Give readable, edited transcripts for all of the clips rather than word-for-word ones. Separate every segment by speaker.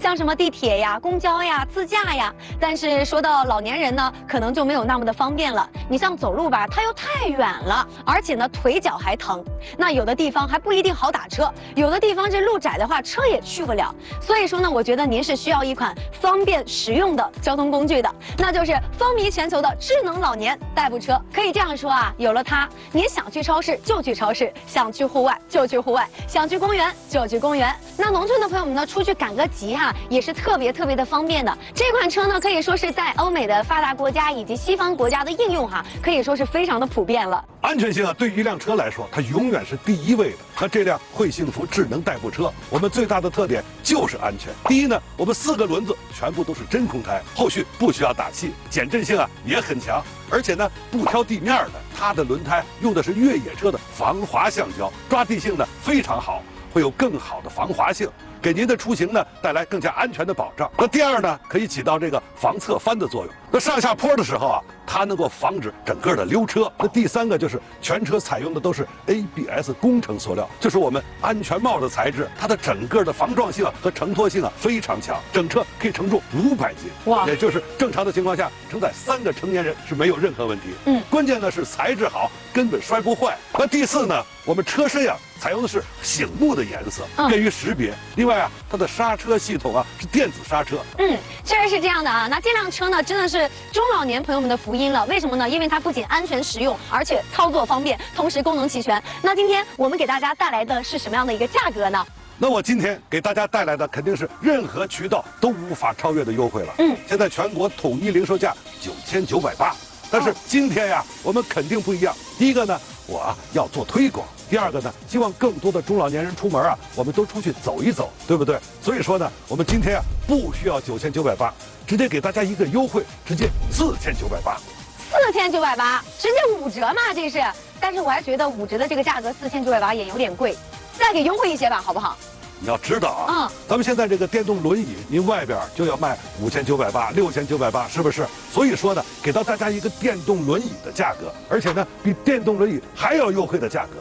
Speaker 1: 像什么地铁呀、公交呀、自驾呀。但是说到老年人呢，可能就没有那么的方便了。你像走路吧，它又太远了，而且呢腿脚还疼。那有的地方还不一定好打车，有的地方这路窄的话，车也去不了。所以说呢，我觉得您是需要一款方便实用的交通工具的，那就是风靡全球的智能老年代步车。可以这样说啊，有了它，您想去超市就去超市，想去户外就去户外，想去公园就去公园。那农村的朋友们呢，出去赶个集哈，也是特别的方便的。这款车呢，可以说是在欧美的发达国家以及西方国家的应用哈，可以说是非常的普遍了。
Speaker 2: 安全性啊，对于一辆车来说，它永远是第一位的。那这辆会幸福智能代步车，我们最大的特点就是安全。第一呢，我们4个轮子全部都是真空胎，后续不需要打气，减震性啊也很强，而且呢不挑地面的，它的轮胎用的是越野车的防滑橡胶，抓地性呢非常好，会有更好的防滑性，给您的出行呢带来更加安全的保障。那第二呢，可以起到这个防侧翻的作用。那上下坡的时候啊，它能够防止整个的溜车。那第三个就是全车采用的都是 ABS 工程塑料，就是我们安全帽的材质，它的整个的防撞性和承托性啊非常强，整车可以承重500斤，哇，也就是正常的情况下承载3个成年人是没有任何问题。关键呢是材质好，根本摔不坏。那第四呢，我们车身啊采用的是醒目的颜色，便于识别。另外啊，它的刹车系统啊是电子刹车。
Speaker 1: 确实是这样的啊。那这辆车呢，真的是中老年朋友们的福音了。为什么呢？因为它不仅安全实用，而且操作方便，同时功能齐全。那今天我们给大家带来的是什么样的一个价格呢？
Speaker 2: 那我今天给大家带来的肯定是任何渠道都无法超越的优惠了。现在全国统一零售价9980，但是今天呀，我们肯定不一样。第一个呢，我要做推广。第二个呢，希望更多的中老年人出门啊，我们都出去走一走，对不对？所以说呢，我们今天啊不需要9980，直接给大家一个优惠，直接4980，4980，
Speaker 1: 直接5折嘛，这是。但是我还觉得5折的这个价格4980也有点贵，再给优惠一些吧，好不好？
Speaker 2: 你要知道啊，咱们现在这个电动轮椅，您外边就要卖5980、6980，是不是？所以说呢，给到大家一个电动轮椅的价格，而且呢，比电动轮椅还要优惠的价格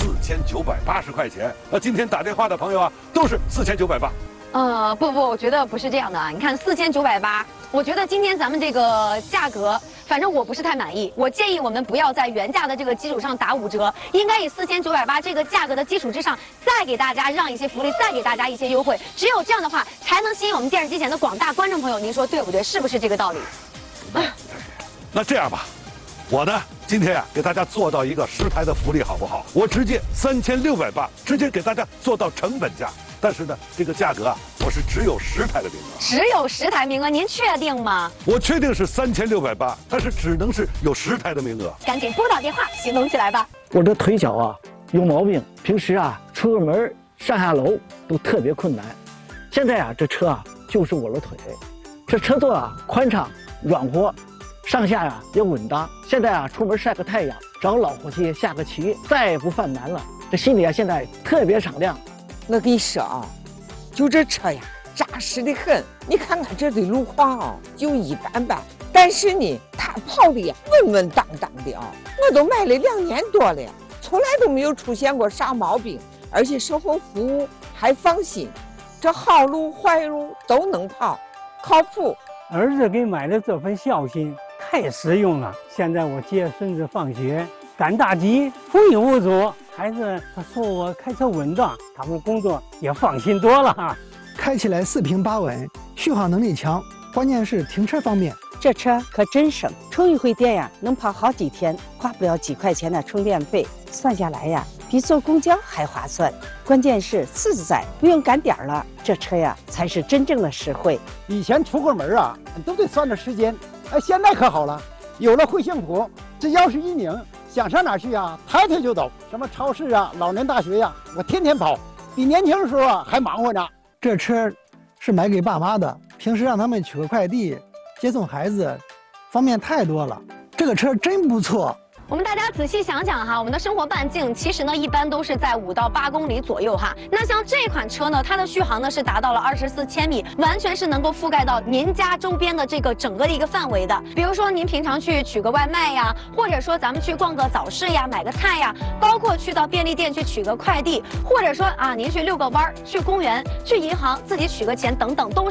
Speaker 2: ，4980块钱。那今天打电话的朋友啊，都是4980。
Speaker 1: 不，我觉得不是这样的啊。你看4980，我觉得今天咱们这个价格，反正我不是太满意。我建议我们不要在原价的这个基础上打5折，应该以4980这个价格的基础之上，再给大家让一些福利，再给大家一些优惠。只有这样的话，才能吸引我们电视机前的广大观众朋友。您说对不对？是不是这个道理？
Speaker 2: 那这样吧，我呢今天啊给大家做到一个10台的福利，好不好？我直接3680，直接给大家做到成本价。但是呢，这个价格啊，我是只有10台的名额，
Speaker 1: 只有10台名额，您确定吗？
Speaker 2: 我确定是3680，但是只能是有10台的名额。
Speaker 1: 赶紧拨打电话，行动起来吧！
Speaker 3: 我这腿脚啊有毛病，平时啊出个门上下楼都特别困难。现在啊这车啊就是我的腿，这车座啊宽敞软和，上下呀也稳当。现在啊出门晒个太阳，找老伙计下个棋，再也不犯难了。这心里啊现在特别敞亮。
Speaker 4: 我跟你说啊，就这车呀，扎实的很。你看看这的路况啊，就一般般，但是呢，它跑的呀稳稳当当的啊。我都买了2年多了，从来都没有出现过啥毛病，而且售后服务还放心，这好路坏路都能跑，靠谱。
Speaker 5: 儿子给买的这份孝心太实用了。现在我接孙子放学，赶大集无影无阻。孩子他说我开车稳当，他们工作也放心多了哈。
Speaker 6: 开起来4平8稳，续航能力强，关键是停车方便。
Speaker 7: 这车可真省，充一回电呀，能跑好几天，花不了几块钱的充电费，算下来呀，比坐公交还划算。关键是自在，不用赶点了，这车呀才是真正的实惠。
Speaker 8: 以前出个门啊，都得算着时间，现在可好了，有了惠幸福，只要是一拧。想上哪去啊？抬腿就走，什么超市啊、老年大学呀，我天天跑，比年轻的时候啊还忙活呢。
Speaker 6: 这车是买给爸妈的，平时让他们取个快递、接送孩子，方便太多了。这个车真不错。
Speaker 1: 我们大家仔细想想哈，我们的生活半径其实呢一般都是在5到8公里左右哈。那像这款车呢，它的续航呢是达到了24千米，完全是能够覆盖到您家周边的这个整个的一个范围的。比如说您平常去取个外卖呀，或者说咱们去逛个早市呀，买个菜呀，包括去到便利店去取个快递，或者说啊您去遛个弯儿，去公园、去银行自己取个钱等等，都是